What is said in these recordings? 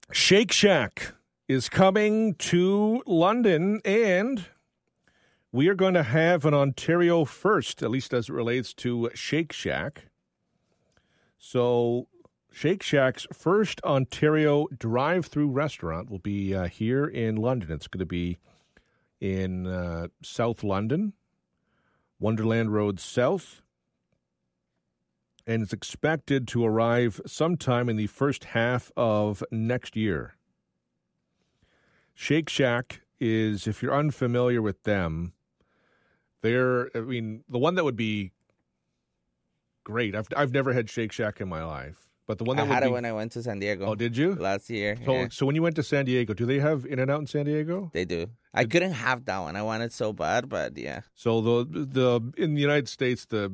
Shake Shack is coming to London, and we are going to have an Ontario first, at least as it relates to Shake Shack. So Shake Shack's first Ontario drive-through restaurant will be here in London. It's going to be in South London, Wonderland Road South, and it's expected to arrive sometime in the first half of next year. Shake Shack is, if you're unfamiliar with them, the one that would be great. I've never had Shake Shack in my life, but the one that I had it when I went to San Diego. Oh, did you? Last year. So when you went to San Diego, do they have In-N-Out in San Diego? They do. I couldn't have that one. I wanted so bad, but yeah. So the in the United States, the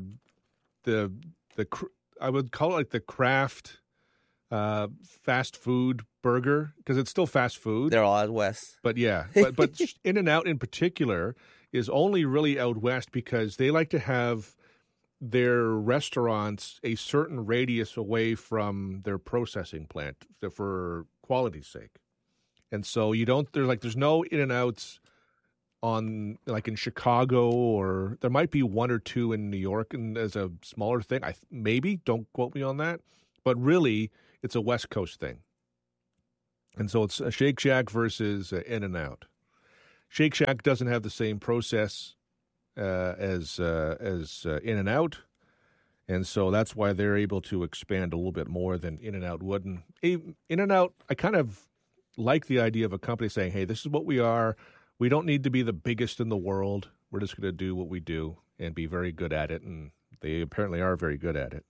I would call it like the craft fast food burger, because it's still fast food. They're all out west. But yeah, but In-N-Out in particular is only really out west because they like to have their restaurants a certain radius away from their processing plant for quality's sake. And so there's no In-N-Outs on like in Chicago, or there might be one or two in New York and as a smaller thing. Maybe, don't quote me on that, but really it's a West Coast thing. And so it's a Shake Shack versus In-N-Out. Shake Shack doesn't have the same process as In-N-Out, and so that's why they're able to expand a little bit more than In-N-Out would. And In-N-Out, I kind of like the idea of a company saying, hey, this is what we are. We don't need to be the biggest in the world. We're just going to do what we do and be very good at it, and they apparently are very good at it.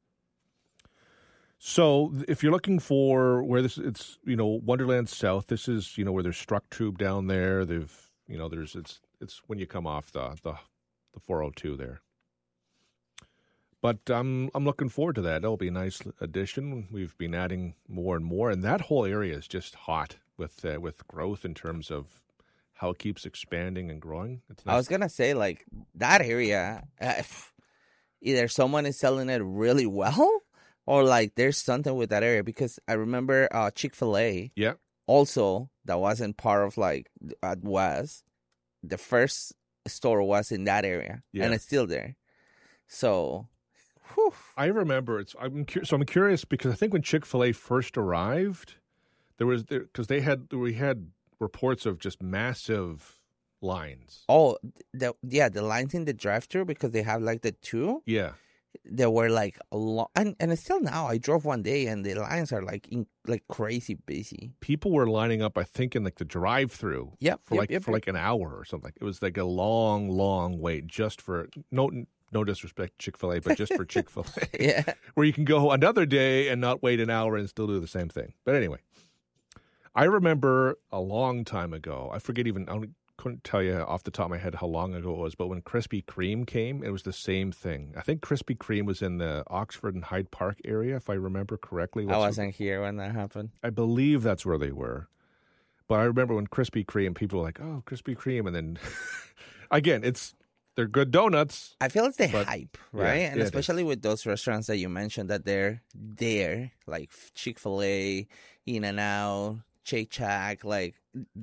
So if you're looking for where it's Wonderland South, this is where there's Struck Tube down there. It's when you come off the 402 there. But I'm looking forward to that. That'll be a nice addition. We've been adding more and more, and that whole area is just hot with growth in terms of how it keeps expanding and growing. It's nice. I was gonna say, like, that area, either someone is selling it really well, or like there's something with that area, because I remember Chick-fil-A. Yeah. Also, that wasn't part of like at West. The first store was in that area, and it's still there. So, whew. I remember I'm curious because I think when Chick-fil-A first arrived, we had reports of just massive lines. Oh, the lines in the drive-thru, because they have like the two. Yeah. There were like a lot, and it's still now. I drove one day, and the lines are like crazy busy. People were lining up, I think, in like the drive-through. For like an hour or something. It was like a long, long wait just for no disrespect to Chick-fil-A, but just for Chick-fil-A. Yeah. Where you can go another day and not wait an hour and still do the same thing. But anyway, I remember a long time ago. I couldn't tell you off the top of my head how long ago it was, but when Krispy Kreme came, it was the same thing. I think Krispy Kreme was in the Oxford and Hyde Park area, if I remember correctly. I wasn't here when that happened. I believe that's where they were. But I remember when Krispy Kreme, people were like, oh, Krispy Kreme. And then, again, they're good donuts. I feel it's the hype, right? Yeah, and especially with those restaurants that you mentioned that they're there, like Chick-fil-A, In-N-Out, Shake Shack, like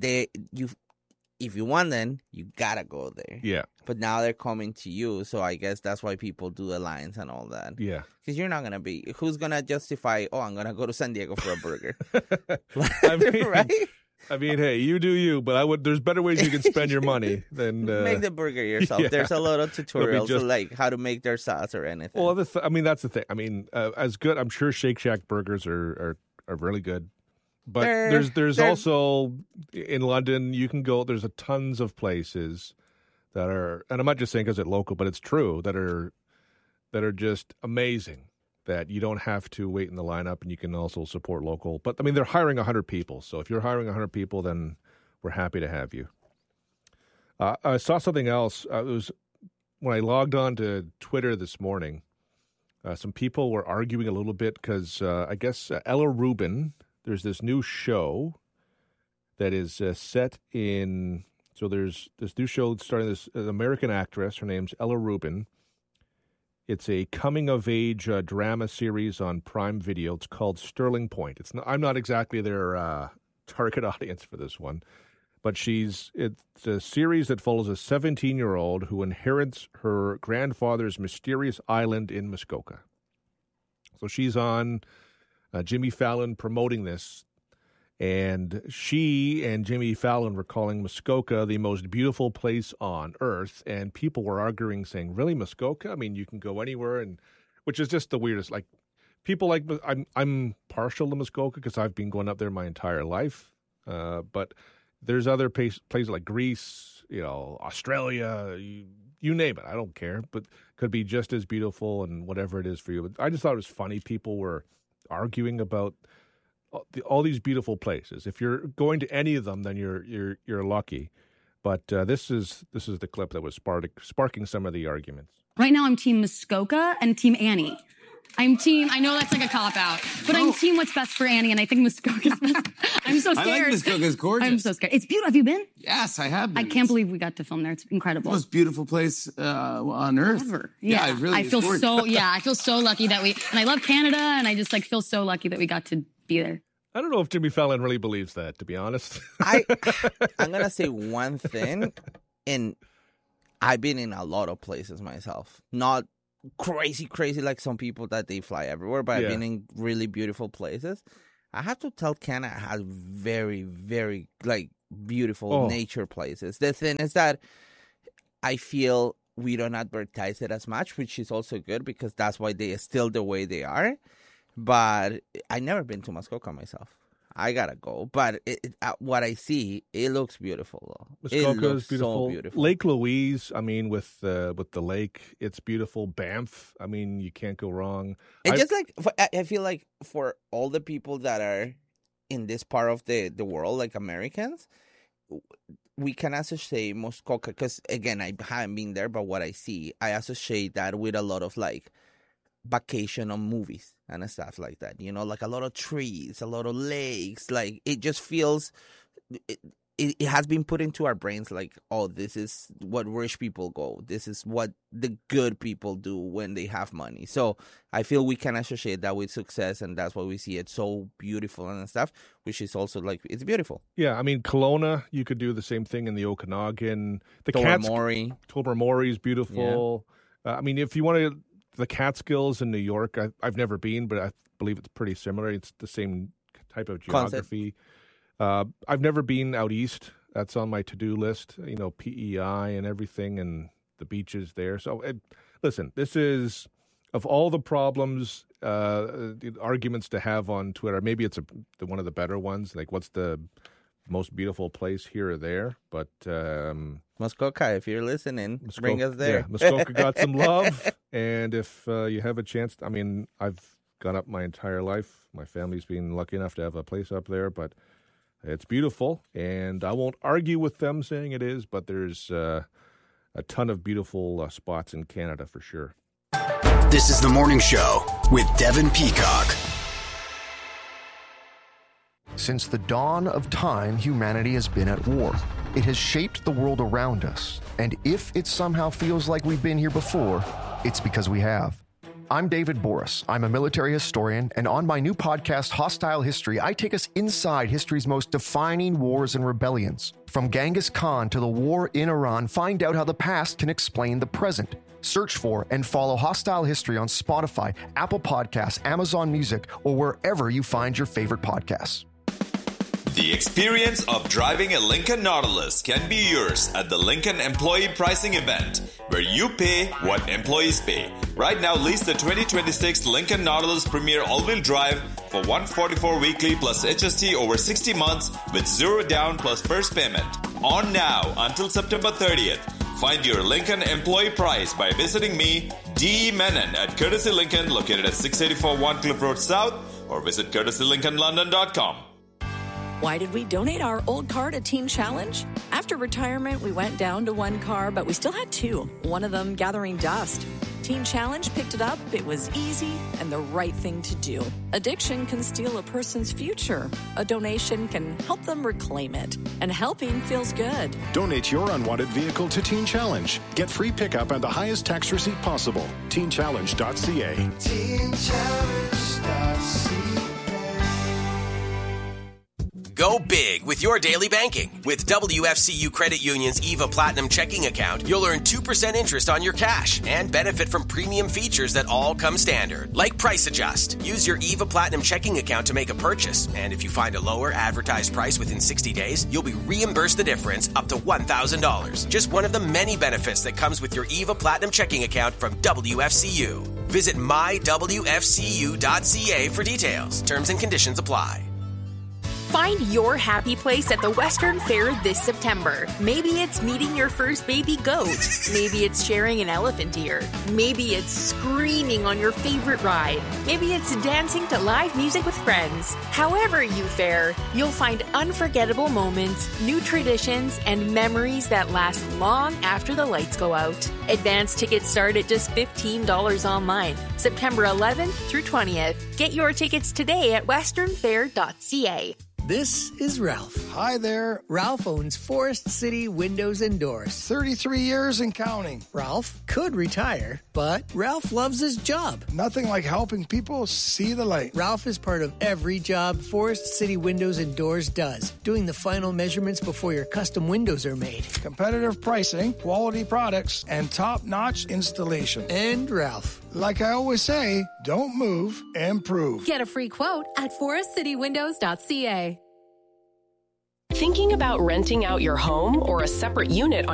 if you want them, you gotta go there. Yeah. But now they're coming to you, so I guess that's why people do the lines and all that. Yeah. Because you're not gonna be. Who's gonna justify? Oh, I'm gonna go to San Diego for a burger. Right? I mean, hey, you do you, but there's better ways you can spend your money than make the burger yourself. Yeah. There's a lot of tutorials like how to make their sauce or anything. Well, that's the thing. I mean, as good. I'm sure Shake Shack burgers are really good. But there's also in London, you can go. There's tons of places that are, and I'm not just saying because it's local, but it's true that are just amazing. That you don't have to wait in the lineup, and you can also support local. But I mean, they're hiring 100 people, so if you're hiring 100 people, then we're happy to have you. I saw something else. It was when I logged on to Twitter this morning. Some people were arguing a little bit because I guess Ella Rubin. There's this new show that is set in. So there's this new show starting. This American actress. Her name's Ella Rubin. It's a coming-of-age drama series on Prime Video. It's called Sterling Point. I'm not exactly their target audience for this one, but it's a series that follows a 17-year-old who inherits her grandfather's mysterious island in Muskoka. So she's on Jimmy Fallon promoting this, and she and Jimmy Fallon were calling Muskoka the most beautiful place on earth, and people were arguing, saying, really, Muskoka? I mean, you can go anywhere, and which is just the weirdest. Like, people like, I'm partial to Muskoka because I've been going up there my entire life, but there's other places like Greece, Australia, you name it. I don't care, but could be just as beautiful and whatever it is for you. But I just thought it was funny. People were arguing about all these beautiful places. If you're going to any of them, then you're lucky. But this is the clip that was sparking some of the arguments. Right now, I'm Team Muskoka and Team Annie. I know that's like a cop-out, but I'm team what's best for Annie, and I think Muskoka's best. I'm so scared. I like Muskoka's gorgeous. I'm so scared. It's beautiful. Have you been? Yes, I have been. I can't believe we got to film there. It's incredible. Most beautiful place on earth. Ever. Yeah, it really I feel is I feel so lucky that and I love Canada, and I just feel so lucky that we got to be there. I don't know if Jimmy Fallon really believes that, to be honest. I'm going to say one thing, and I've been in a lot of places myself. Not crazy like some people that they fly everywhere, but I've been in really beautiful places. I have to tell, Canada has very, very beautiful nature places. The thing is that I feel we don't advertise it as much, which is also good because that's why they are still the way they are. But I've never been to Muskoka myself. I gotta go. But what I see, it looks beautiful, though. Muskoka is beautiful. So beautiful. Lake Louise, I mean, with the lake, it's beautiful. Banff, I mean, you can't go wrong. It's I feel like for all the people that are in this part of the world, like Americans, we can associate Muskoka, because, again, I haven't been there, but what I see, I associate that with a lot of, vacation on movies and stuff like that, like a lot of trees, a lot of lakes, it just feels it has been put into our brains this is what rich people go, this is what the good people do when they have money. So I feel we can associate that with success, and that's why we see it so beautiful and stuff, which is also it's beautiful. Yeah, I mean, Kelowna, you could do the same thing in the Okanagan. The Tobermory is beautiful. Yeah. I mean, if you want to, the Catskills in New York, I've never been, but I believe it's pretty similar. It's the same type of geography. I've never been out east. That's on my to-do list, PEI and everything, and the beaches there. So, listen, this is, of all the problems, the arguments to have on Twitter, maybe it's one of the better ones, what's the most beautiful place here or there, but Muskoka, if you're listening, bring us there. Yeah, Muskoka got some love, and if you have a chance, I mean, I've gone up my entire life. My family's been lucky enough to have a place up there, but it's beautiful, and I won't argue with them saying it is, but there's a ton of beautiful spots in Canada for sure. This is The Morning Show with Devin Peacock. Since the dawn of time, humanity has been at war. It has shaped the world around us. And if it somehow feels like we've been here before, it's because we have. I'm David Boris. I'm a military historian, and on my new podcast, Hostile History, I take us inside history's most defining wars and rebellions. From Genghis Khan to the war in Iran, find out how the past can explain the present. Search for and follow Hostile History on Spotify, Apple Podcasts, Amazon Music, or wherever you find your favorite podcasts. The experience of driving a Lincoln Nautilus can be yours at the Lincoln Employee Pricing Event, where you pay what employees pay. Right now, lease the 2026 Lincoln Nautilus Premier All-Wheel Drive for $144 weekly plus HST over 60 months with zero down plus first payment. On now until September 30th. Find your Lincoln employee price by visiting me, D. Menon, at Courtesy Lincoln, located at 684 One Cliff Road South, or visit courtesylincolnlondon.com. Why did we donate our old car to Teen Challenge? After retirement, we went down to one car, but we still had two, one of them gathering dust. Teen Challenge picked it up, it was easy, and the right thing to do. Addiction can steal a person's future. A donation can help them reclaim it. And helping feels good. Donate your unwanted vehicle to Teen Challenge. Get free pickup and the highest tax receipt possible. TeenChallenge.ca. TeenChallenge.ca. Go big with your daily banking. With WFCU Credit Union's EVA Platinum checking account, you'll earn 2% interest on your cash and benefit from premium features that all come standard, like Price Adjust. Use your EVA Platinum checking account to make a purchase, and if you find a lower advertised price within 60 days, you'll be reimbursed the difference up to $1,000. Just one of the many benefits that comes with your EVA Platinum checking account from WFCU. Visit mywfcu.ca for details. Terms and conditions apply. Find your happy place at the Western Fair this September. Maybe it's meeting your first baby goat. Maybe it's sharing an elephant ear. Maybe it's screaming on your favorite ride. Maybe it's dancing to live music with friends. However you fare, you'll find unforgettable moments, new traditions, and memories that last long after the lights go out. Advance tickets start at just $15 online, September 11th through 20th. Get your tickets today at westernfair.ca. This is Ralph. Hi there. Ralph owns Forest City Windows and Doors. 33 years and counting. Ralph could retire, but Ralph loves his job. Nothing like helping people see the light. Ralph is part of every job Forest City Windows and Doors does, doing the final measurements before your custom windows are made. Competitive pricing, quality products, and top-notch installation. And Ralph. Like I always say, don't move, improve. Get a free quote at forestcitywindows.ca. Thinking about renting out your home or a separate unit on